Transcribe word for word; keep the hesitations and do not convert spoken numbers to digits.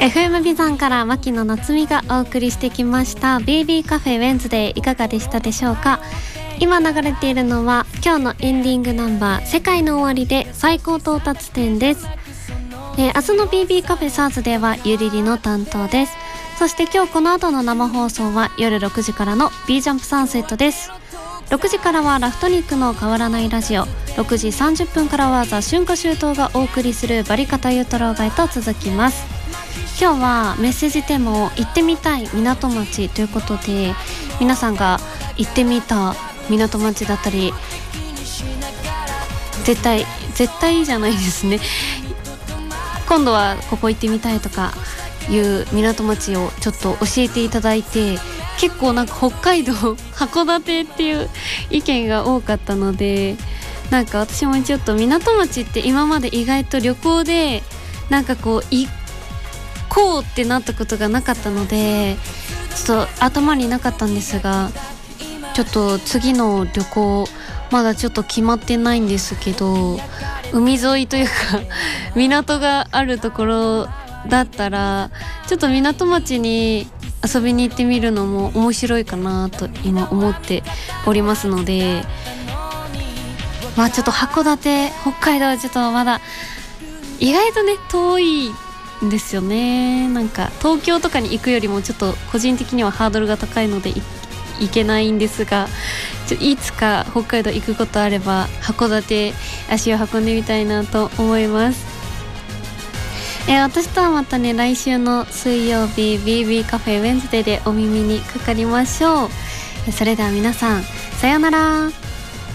エフエム ビザンから牧野夏美がお送りしてきました ビービー カフェウェンズデー、いかがでしたでしょうか。今流れているのは今日のエンディングナンバー、世界の終わりで最高到達点です。えー、明日の ビービー カフェサーズではゆりりの担当です。そして今日この後の生放送は夜ろくじからの B ジャンプサンセットです。ろくじからはラフトニックの変わらないラジオ、ろくじさんじゅっぷんからはザ春夏秋冬がお送りするバリカタユートローバイと続きます。今日はメッセージテーマを行ってみたい港町ということで、皆さんが行ってみた港町だったり、絶対絶対じゃないですね、今度はここ行ってみたいとかいう港町をちょっと教えていただいて、結構なんか北海道函館っていう意見が多かったので、なんか私もちょっと港町って今まで意外と旅行でなんかこう行こうってなったことがなかったので、ちょっと頭になかったんですが、ちょっと次の旅行まだちょっと決まってないんですけど、海沿いというか港があるところだったらちょっと港町に遊びに行ってみるのも面白いかなと今思っておりますので、まあちょっと函館北海道はちょっとまだ意外とね遠いんですよね。なんか東京とかに行くよりもちょっと個人的にはハードルが高いので行けないんですが、ちょいつか北海道行くことあれば函館足を運んでみたいなと思います。えー、私とはまたね来週の水曜日 ビービー カフェウェンズデーでお耳にかかりましょう。それでは皆さんさようなら。